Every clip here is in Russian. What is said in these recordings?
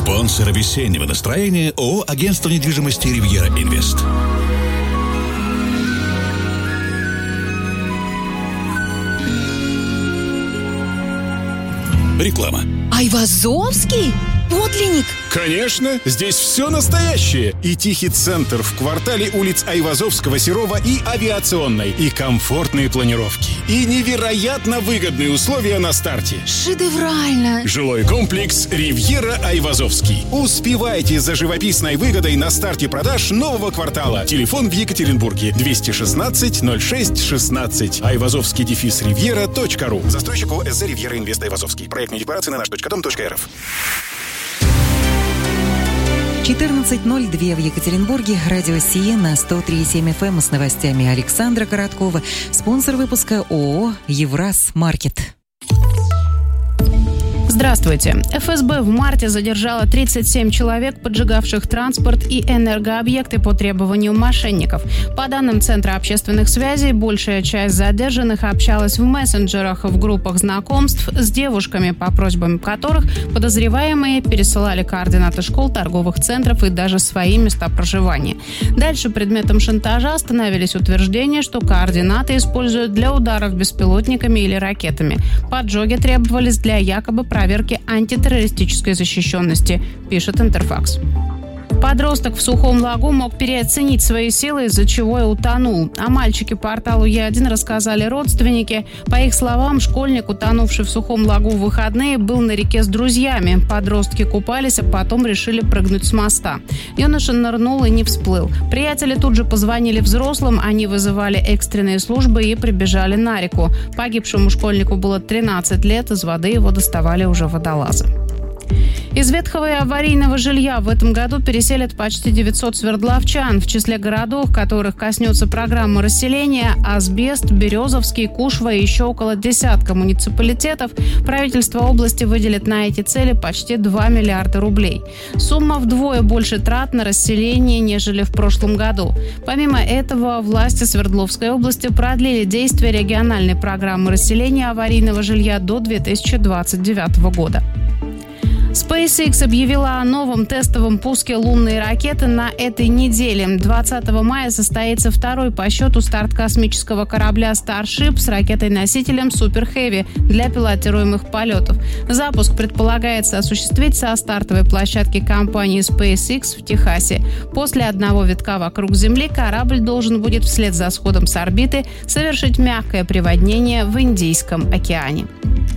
Спонсор весеннего настроения ООО «Агентство недвижимости «Ривьера Инвест». Реклама. Айвазовский? Подлинник? Конечно, здесь все настоящее. И тихий центр в квартале улиц Айвазовского, Серова и Авиационной. И комфортные планировки. И невероятно выгодные условия на старте. Шедеврально. Жилой комплекс «Ривьера Айвазовский». Успевайте за живописной выгодой на старте продаж нового квартала. Телефон в Екатеринбурге 216-06-16. Айвазовский-ривьера.ру. Застройщик ООО «СЗ Ривьера Инвест Айвазовский». Проектные декларации на наш.дом.рф. 14:02 в Екатеринбурге. Радио СИЕ на 103,7 FM с новостями Александра Короткова. Спонсор выпуска ООО «Евраз Маркет». Здравствуйте. ФСБ в марте задержала 37 человек, поджигавших транспорт и энергообъекты по требованию мошенников. По данным Центра общественных связей, большая часть задержанных общалась в мессенджерах, в группах знакомств с девушками, по просьбам которых подозреваемые пересылали координаты школ, торговых центров и даже свои места проживания. Дальше предметом шантажа становились утверждения, что координаты используют для ударов беспилотниками или ракетами. Поджоги требовались для якобы проверки антитеррористической защищенности, пишет Интерфакс. Подросток в Сухом Лагу мог переоценить свои силы, из-за чего и утонул. О мальчике порталу Е1 рассказали родственники. По их словам, школьник, утонувший в Сухом Лагу в выходные, был на реке с друзьями. Подростки купались, а потом решили прыгнуть с моста. Юноша нырнул и не всплыл. Приятели тут же позвонили взрослым, они вызывали экстренные службы и прибежали на реку. Погибшему школьнику было 13 лет, из воды его доставали уже водолазы. Из ветхого и аварийного жилья в этом году переселят почти 900 свердловчан. В числе городов, которых коснется программа расселения, Асбест, Березовский, Кушва и еще около десятка муниципалитетов. Правительство области выделит на эти цели почти 2 миллиарда рублей. Сумма вдвое больше трат на расселение, нежели в прошлом году. Помимо этого, власти Свердловской области продлили действие региональной программы расселения аварийного жилья до 2029 года. SpaceX объявила о новом тестовом пуске лунной ракеты на этой неделе. 20 мая состоится второй по счету старт космического корабля Starship с ракетой-носителем Super Heavy для пилотируемых полетов. Запуск предполагается осуществить со стартовой площадки компании SpaceX в Техасе. После одного витка вокруг Земли корабль должен будет вслед за сходом с орбиты совершить мягкое приводнение в Индийском океане.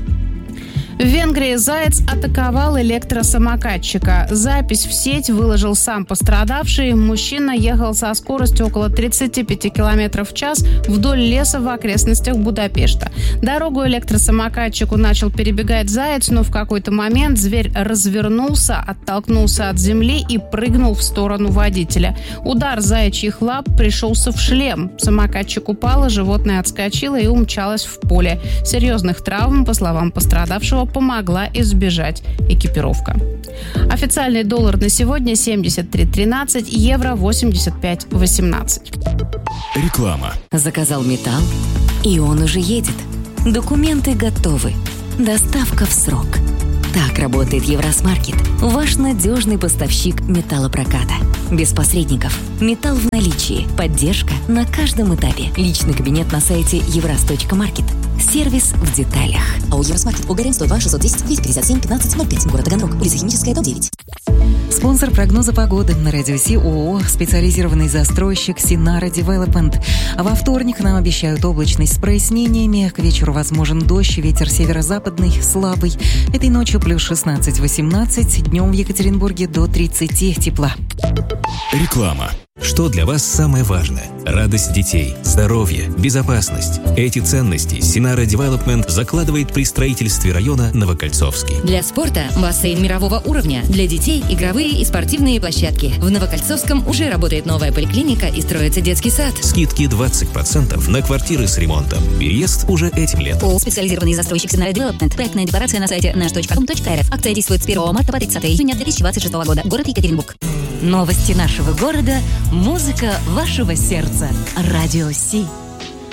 В Венгрии заяц атаковал электросамокатчика. Запись в сеть выложил сам пострадавший. Мужчина ехал со скоростью около 35 км в час вдоль леса в окрестностях Будапешта. Дорогу электросамокатчику начал перебегать заяц, но в какой-то момент зверь развернулся, оттолкнулся от земли и прыгнул в сторону водителя. Удар заячьих лап пришелся в шлем. Самокатчик упал, и животное отскочило и умчалось в поле. Серьезных травм, по словам пострадавшего, помогла избежать экипировка. Официальный доллар на сегодня 73.13, евро 85.18. Реклама. Заказал металл, и он уже едет. Документы готовы. Доставка в срок. Так работает Евраз Маркет, ваш надежный поставщик металлопроката. Без посредников. Металл в наличии. Поддержка на каждом этапе. Личный кабинет на сайте evraz.market. Сервис в деталях. АО «Евраз-Маркет», Гагарин 102 610 257 1505, город Таганрог, улица Химическая, дом 9. Спонсор прогноза погоды на радио СИ ООО «Специализированный застройщик Синара Девелопмент». Во вторник нам обещают облачность с прояснениями. К вечеру возможен дождь, ветер северо-западный слабый. Этой ночью плюс 16-18, днем в Екатеринбурге до 30 тепла. Реклама. Что для вас самое важное? Радость детей, здоровье, безопасность. Эти ценности Синара Девелопмент закладывает при строительстве района Новокольцовский. Для спорта бассейн мирового уровня. Для детей игровые и спортивные площадки. В Новокольцовском уже работает новая поликлиника и строится детский сад. Скидки 20% на квартиры с ремонтом. Переезд уже этим летом. ООО «Специализированный застройщик Синара Девелопмент». Проектная декларация на сайте nаш.com.rf. Акция действует с 1 марта по 30 июня 2026 года. Город Екатеринбург. Новости нашего города, музыка вашего сердца. Радио СИ.